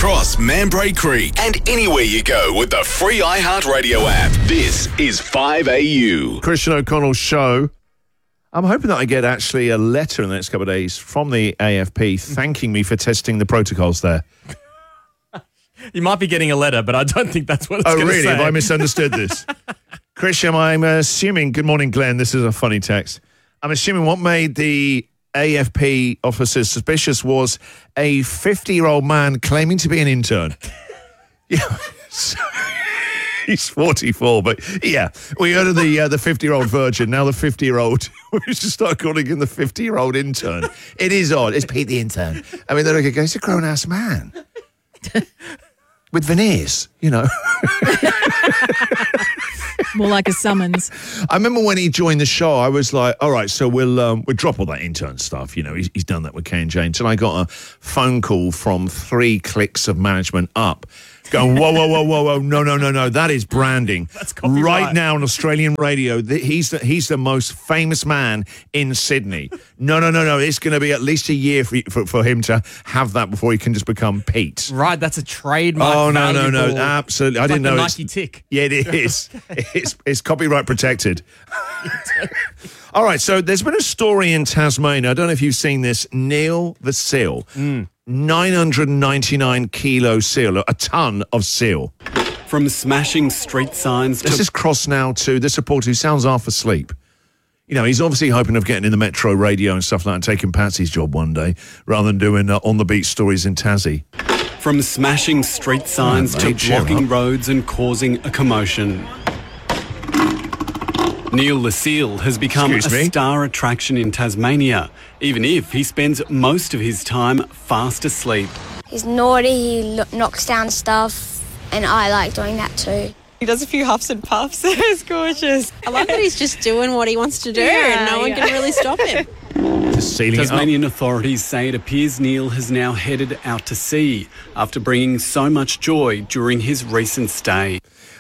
across Mambray Creek and anywhere you go with the free iHeartRadio app. This is 5AU. Christian O'Connell Show. I'm hoping that I get actually a letter in the next couple of days from the AFP thanking me for testing the protocols there. You might be getting a letter, but I don't think that's what it's going to say. Oh, really? Have I misunderstood this? Christian, I'm assuming... Good morning, Glenn. This is a funny text. I'm assuming what made the AFP officers suspicious was a 50-year-old man claiming to be an intern. Yeah, he's 44, but yeah, we heard of the 50-year-old virgin. Now the 50-year-old, we should start calling him the 50-year-old intern. It is odd. It's Pete the intern. I mean, they're like, he's a grown-ass man with veneers, you know. More like a summons. I remember when he joined the show, I was like, all right, so we'll drop all that intern stuff. You know, he's done that with Kay and Jane. And I got a phone call from 3 clicks of management up going, whoa, no, that is branding. That's copyright. Right now on Australian radio, he's the most famous man in Sydney. No, it's going to be at least a year for him to have that before he can just become Pete. Right, that's a trademark. Oh, no, absolutely. I didn't know. Like the Nike tick. Yeah, it is. It's copyright protected. All right, so there's been a story in Tasmania. I don't know if you've seen this. Neil the seal. 999 kilo seal, a ton of seal. From smashing street signs to... Let's just cross now to this reporter who sounds half asleep. You know, he's obviously hoping of getting in the metro radio and stuff like that, taking Patsy's job one day, rather than doing on-the-beat stories in Tassie. From smashing street signs to blocking roads and causing a commotion. Neil the Seal has become a star attraction in Tasmania, even if he spends most of his time fast asleep. He's naughty, he knocks down stuff, and I like doing that too. He does a few huffs and puffs. It's gorgeous. I love that he's just doing what he wants to do and no one can really stop him. Tasmanian authorities say it appears Neil has now headed out to sea after bringing so much joy during his recent stay.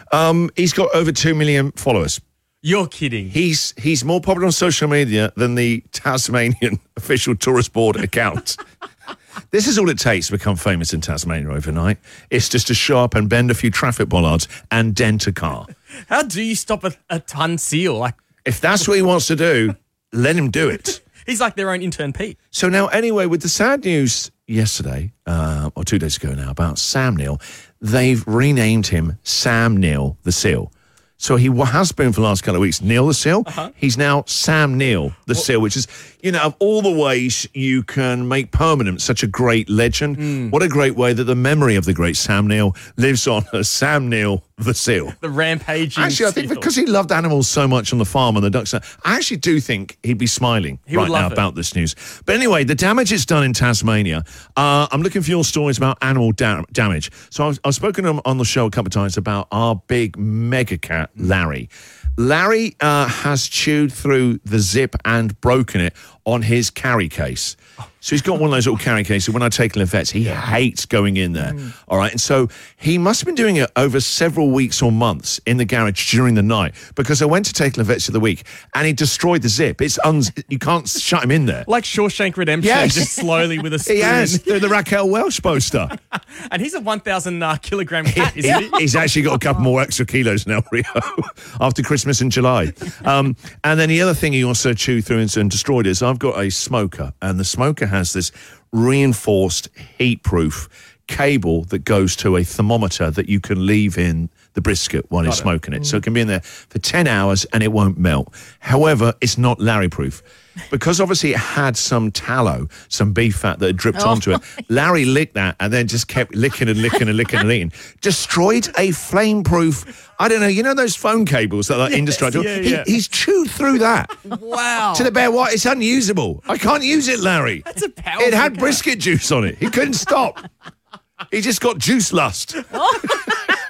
He's got over 2 million followers. You're kidding. He's more popular on social media than the Tasmanian official tourist board account. This is all it takes to become famous in Tasmania overnight. It's just to show up and bend a few traffic bollards and dent a car. How do you stop a ton seal? If that's what he wants to do, let him do it. He's like their own intern Pete. So now, anyway, with the sad news yesterday, or 2 days ago now, about Sam Neill, they've renamed him Sam Neill the Seal. So he has been for the last couple of weeks Neil the Seal. He's now Sam Neill the Seal, which is, you know, of all the ways you can make permanent such a great legend, what a great way that the memory of the great Sam Neill lives on as Sam Neill the Seal. The rampaging Actually, I think because he loved animals so much on the farm and the ducks, I actually do think he'd be smiling right now about this news. But anyway, the damage it's done in Tasmania, I'm looking for your stories about animal damage. So I've spoken on the show a couple of times about our big mega cat, Larry. Larry has chewed through the zip and broken it on his carry case. So he's got one of those little carry cases. When I take him to the vets, he hates going in there. All right. And so he must have been doing it over several weeks or months in the garage during the night, because I went to take him to the vets of the week and he destroyed the zip. You can't shut him in there. Like Shawshank Redemption, just slowly with a spoon. He has. The Raquel Welch poster. And he's a 1,000 kilogram cat, isn't he? He's actually got a couple more extra kilos now, Rio, after Christmas in July. And then the other thing he also chewed through and destroyed is I've got a smoker, and the smoker has this reinforced heat-proof cable that goes to a thermometer that you can leave in the brisket while you're smoking it. So it can be in there for 10 hours and it won't melt. However, it's not Larry-proof. Because obviously it had some tallow, some beef fat that had dripped onto it. Larry licked that and then just kept licking and licking and licking and licking. Destroyed a flame-proof, I don't know, you know those phone cables that are indestructible? He's chewed through that. Wow. To the bare white. It's unusable. I can't use it, Larry. That's a powerful It had cat. brisket juice on it. He couldn't stop. He just got juice lust.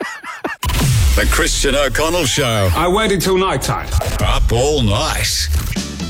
The Christian O'Connell Show. I waited till night time. Up all night.